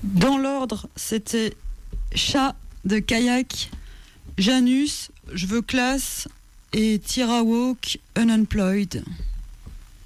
Dans l'ordre, c'était Chat de Kayak, Janus, Je veux classe et Tira Walk Unemployed.